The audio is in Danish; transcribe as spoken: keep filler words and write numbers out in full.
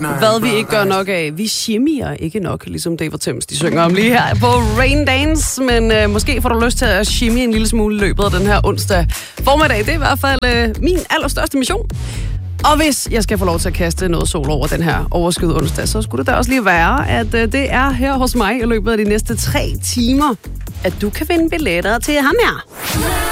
hvad vi ikke gør nok af. Vi shimmier ikke nok, ligesom David Thames, de synger om lige her på Rain Dance. Men øh, måske får du lyst til at shimmy en lille smule i løbet af den her onsdag formiddag. Det er i hvert fald øh, min allerstørste mission. Og hvis jeg skal få lov til at kaste noget sol over den her overskyet onsdag, så skulle det da også lige være, at øh, det er her hos mig i løbet af de næste tre timer, at du kan vinde billetter til ham her.